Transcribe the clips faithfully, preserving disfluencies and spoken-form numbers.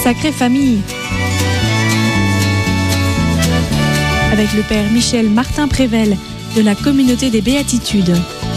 Sacrée famille. Avec le père Michel Martin Prével de la communauté des Béatitudes.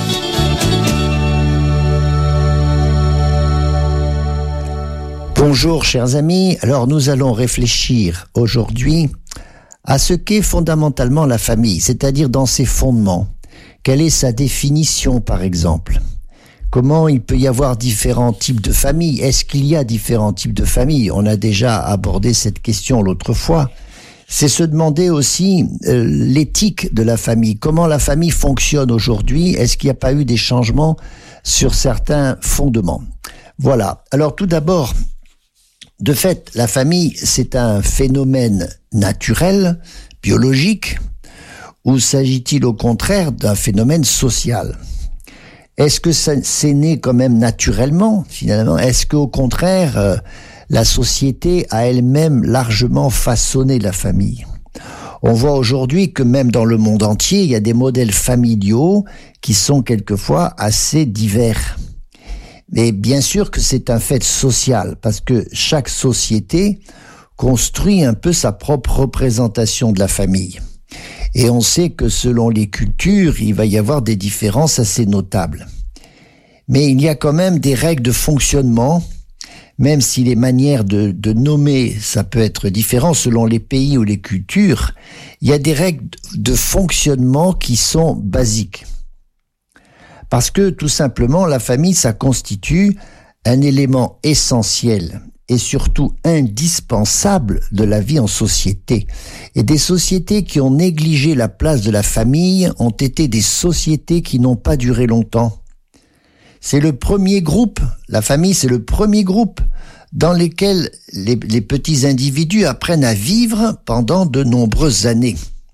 Bonjour chers amis, alors nous allons réfléchir aujourd'hui à ce qu'est fondamentalement la famille, c'est-à-dire dans ses fondements. Quelle est sa définition par exemple ? Comment il peut y avoir différents types de familles ? Est-ce qu'il y a différents types de familles ? On a déjà abordé cette question l'autre fois. C'est se demander aussi euh, l'éthique de la famille. Comment la famille fonctionne aujourd'hui ? Est-ce qu'il n'y a pas eu des changements sur certains fondements ? Voilà. Alors tout d'abord, de fait, la famille, c'est un phénomène naturel, biologique, ou s'agit-il au contraire d'un phénomène social ? Est-ce que ça, c'est né quand même naturellement, finalement ? Est-ce qu'au contraire, euh, la société a elle-même largement façonné la famille ? On voit aujourd'hui que même dans le monde entier, il y a des modèles familiaux qui sont quelquefois assez divers. Mais bien sûr que c'est un fait social, parce que chaque société construit un peu sa propre représentation de la famille. Et on sait que selon les cultures, il va y avoir des différences assez notables. Mais il y a quand même des règles de fonctionnement, même si les manières de, de nommer, ça peut être différent selon les pays ou les cultures, il y a des règles de fonctionnement qui sont basiques. Parce que tout simplement, la famille, ça constitue un élément essentiel et surtout indispensable de la vie en société. Et des sociétés qui ont négligé la place de la famille ont été des sociétés qui n'ont pas duré longtemps. C'est le premier groupe, la famille c'est le premier groupe dans lequel les, les petits individus apprennent à vivre pendant de nombreuses années.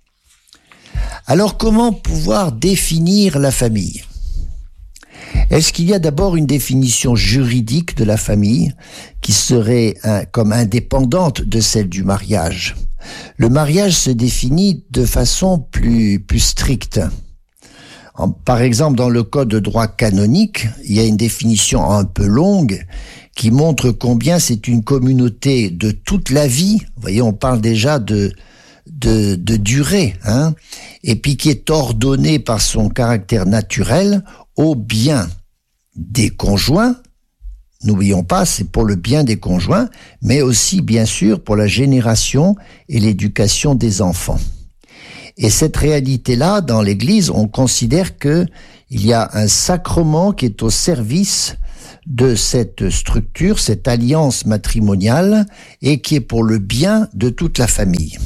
Alors comment pouvoir définir la famille ? Est-ce qu'il y a d'abord une définition juridique de la famille qui serait un, comme indépendante de celle du mariage ? Le mariage se définit de façon plus, plus stricte. En, par exemple, dans le code de droit canonique, il y a une définition un peu longue qui montre combien c'est une communauté de toute la vie. Vous voyez, on parle déjà de, de, de durée, hein, et puis qui est ordonnée par son caractère naturel au bien des conjoints, n'oublions pas, c'est pour le bien des conjoints, mais aussi, bien sûr, pour la génération et l'éducation des enfants. Et cette réalité-là, dans l'Église, on considère que il y a un sacrement qui est au service de cette structure, cette alliance matrimoniale, et qui est pour le bien de toute la famille.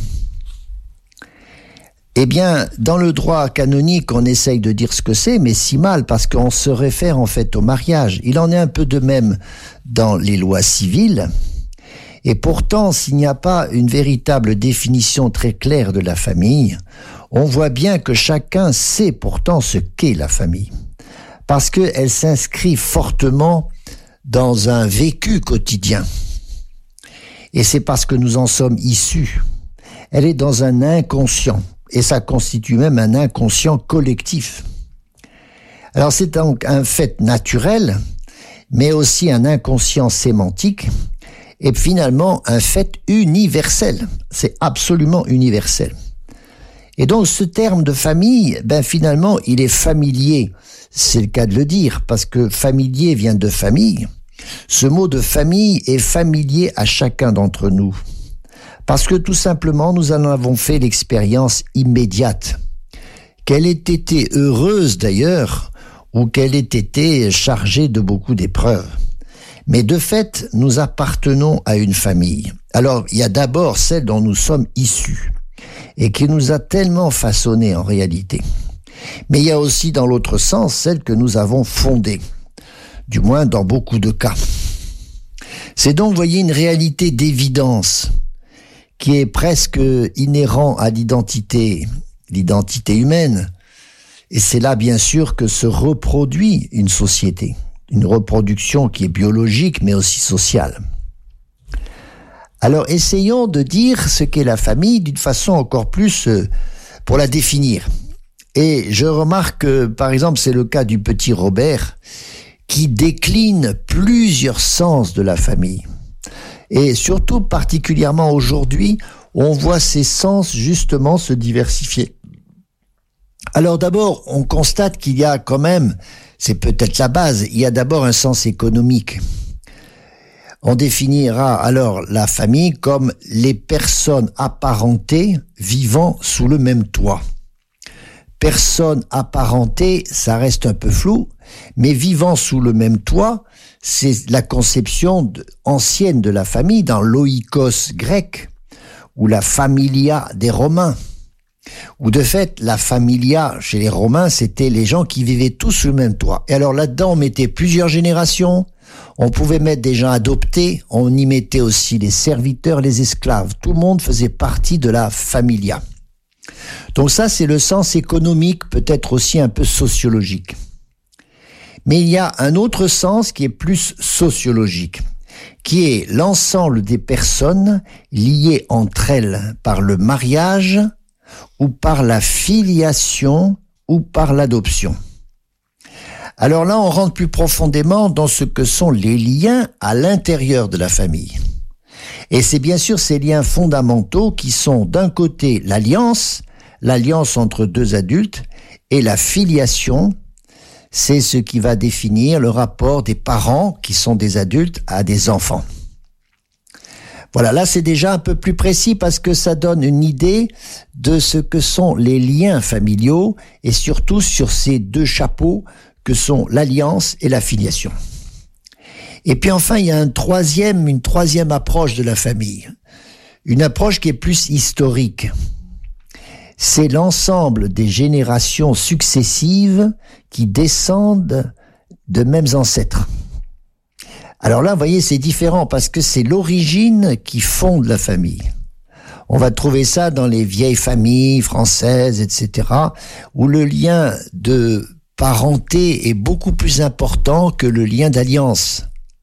Eh bien, dans le droit canonique, on essaye de dire ce que c'est, mais si mal, parce qu'on se réfère en fait au mariage. Il en est un peu de même dans les lois civiles. Et pourtant, s'il n'y a pas une véritable définition très claire de la famille, on voit bien que chacun sait pourtant ce qu'est la famille. Parce qu'elle s'inscrit fortement dans un vécu quotidien. Et c'est parce que nous en sommes issus. Elle est dans un inconscient. Et ça constitue même un inconscient collectif. Alors c'est donc un fait naturel, mais aussi un inconscient sémantique, et finalement un fait universel. C'est absolument universel. Et donc ce terme de famille, ben finalement il est familier, c'est le cas de le dire, parce que familier vient de famille. Ce mot de famille est familier à chacun d'entre nous. Parce que tout simplement, nous en avons fait l'expérience immédiate. Qu'elle ait été heureuse d'ailleurs, ou qu'elle ait été chargée de beaucoup d'épreuves. Mais de fait, nous appartenons à une famille. Alors, il y a d'abord celle dont nous sommes issus, et qui nous a tellement façonnés en réalité. Mais il y a aussi dans l'autre sens celle que nous avons fondée, du moins dans beaucoup de cas. C'est donc, vous voyez, une réalité d'évidence, qui est presque inhérent à l'identité, l'identité humaine. Et c'est là, bien sûr, que se reproduit une société. Une reproduction qui est biologique, mais aussi sociale. Alors, essayons de dire ce qu'est la famille d'une façon encore plus euh, pour la définir. Et je remarque que, par exemple, c'est le cas du petit Robert, qui décline plusieurs sens de la famille. Et surtout, particulièrement aujourd'hui, on voit ces sens justement se diversifier. Alors d'abord, on constate qu'il y a quand même, c'est peut-être la base, il y a d'abord un sens économique. On définira alors la famille comme les personnes apparentées vivant sous le même toit. Personnes apparentées, ça reste un peu flou, mais vivant sous le même toit, c'est la conception de, ancienne de la famille dans l'oikos grec, ou la familia des Romains. Ou de fait, la familia chez les Romains, c'était les gens qui vivaient tous sous le même toit. Et alors là-dedans, on mettait plusieurs générations. On pouvait mettre des gens adoptés, on y mettait aussi les serviteurs, les esclaves. Tout le monde faisait partie de la familia. Donc ça, c'est le sens économique, peut-être aussi un peu sociologique. Mais il y a un autre sens qui est plus sociologique, qui est l'ensemble des personnes liées entre elles par le mariage ou par la filiation ou par l'adoption. Alors là, on rentre plus profondément dans ce que sont les liens à l'intérieur de la famille. Et c'est bien sûr ces liens fondamentaux qui sont d'un côté l'alliance, l'alliance entre deux adultes, et la filiation, c'est ce qui va définir le rapport des parents, qui sont des adultes, à des enfants. Voilà, là c'est déjà un peu plus précis parce que ça donne une idée de ce que sont les liens familiaux et surtout sur ces deux chapeaux que sont l'alliance et la filiation. Et puis enfin, il y a un troisième, une troisième approche de la famille, une approche qui est plus historique. C'est l'ensemble des générations successives qui descendent de mêmes ancêtres. Alors là, vous voyez, c'est différent parce que c'est l'origine qui fonde la famille. On va trouver ça dans les vieilles familles françaises, et cetera, où le lien de parenté est beaucoup plus important que le lien d'alliance.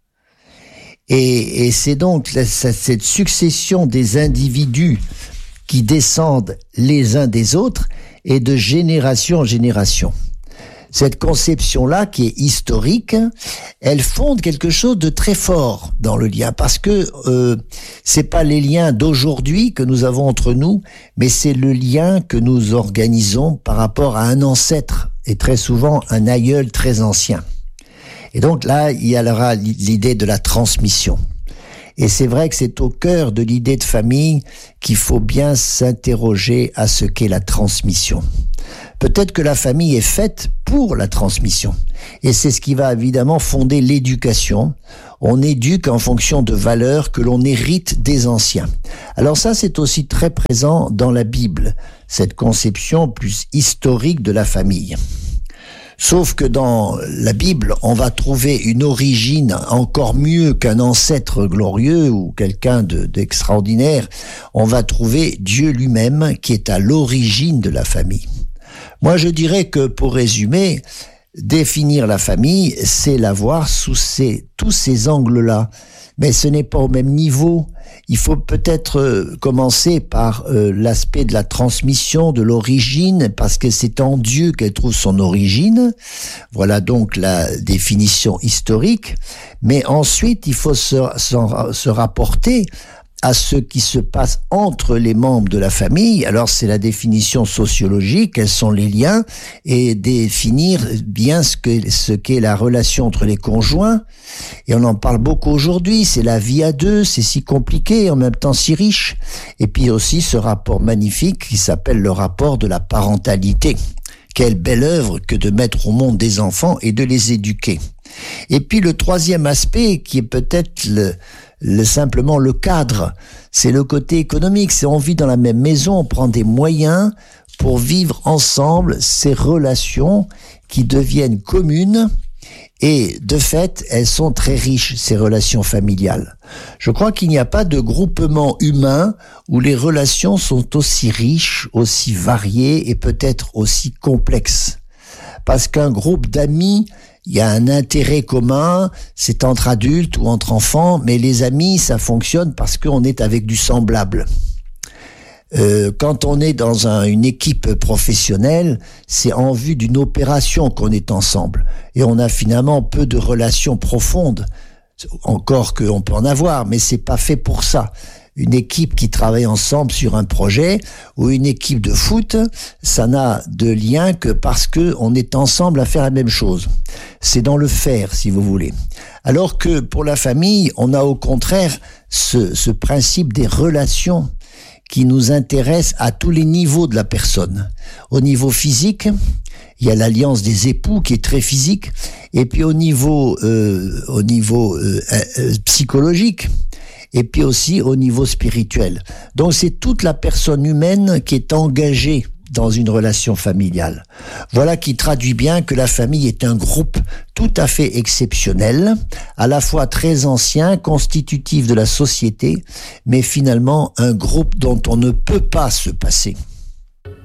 Et, et c'est donc la, cette succession des individus qui descendent les uns des autres et de génération en génération. Cette conception-là, qui est historique, elle fonde quelque chose de très fort dans le lien, parce que euh, c'est pas les liens d'aujourd'hui que nous avons entre nous, mais c'est le lien que nous organisons par rapport à un ancêtre, et très souvent un aïeul très ancien. Et donc là, il y aura l'idée de la transmission. Et c'est vrai que c'est au cœur de l'idée de famille qu'il faut bien s'interroger à ce qu'est la transmission. Peut-être que la famille est faite pour la transmission. Et c'est ce qui va évidemment fonder l'éducation. On éduque en fonction de valeurs que l'on hérite des anciens. Alors ça, c'est aussi très présent dans la Bible, cette conception plus historique de la famille. Sauf que dans la Bible, on va trouver une origine encore mieux qu'un ancêtre glorieux ou quelqu'un de, d'extraordinaire. On va trouver Dieu lui-même qui est à l'origine de la famille. Moi, je dirais que, pour résumer, définir la famille, c'est la voir sous ces, tous ces angles-là. Mais ce n'est pas au même niveau. Il faut peut-être euh, commencer par euh, l'aspect de la transmission, de l'origine, parce que c'est en Dieu qu'elle trouve son origine. Voilà donc la définition historique. Mais ensuite, il faut se, se, se rapporter à ce qui se passe entre les membres de la famille. Alors c'est la définition sociologique, quels sont les liens, et définir bien ce que ce qu'est la relation entre les conjoints. Et on en parle beaucoup aujourd'hui, c'est la vie à deux, c'est si compliqué, en même temps si riche. Et puis aussi ce rapport magnifique qui s'appelle le rapport de la parentalité. Quelle belle œuvre que de mettre au monde des enfants et de les éduquer. Et puis le troisième aspect qui est peut-être le Le, simplement le cadre, c'est le côté économique, c'est on vit dans la même maison, on prend des moyens pour vivre ensemble ces relations qui deviennent communes et de fait, elles sont très riches, ces relations familiales. Je crois qu'il n'y a pas de groupement humain où les relations sont aussi riches, aussi variées et peut-être aussi complexes. Parce qu'un groupe d'amis, il y a un intérêt commun, c'est entre adultes ou entre enfants, mais les amis, ça fonctionne parce qu'on est avec du semblable. Euh, quand on est dans un, une équipe professionnelle, c'est en vue d'une opération qu'on est ensemble. Et on a finalement peu de relations profondes. Encore qu'on peut en avoir, mais c'est pas fait pour ça. Une équipe qui travaille ensemble sur un projet ou une équipe de foot, ça n'a de lien que parce que on est ensemble à faire la même chose. C'est dans le faire, si vous voulez. Alors que pour la famille, on a au contraire ce, ce principe des relations qui nous intéresse à tous les niveaux de la personne. Au niveau physique, il y a l'alliance des époux qui est très physique, et puis au niveau, euh, au niveau euh, euh, psychologique, et puis aussi au niveau spirituel. Donc c'est toute la personne humaine qui est engagée dans une relation familiale. Voilà qui traduit bien que la famille est un groupe tout à fait exceptionnel, à la fois très ancien, constitutif de la société, mais finalement un groupe dont on ne peut pas se passer.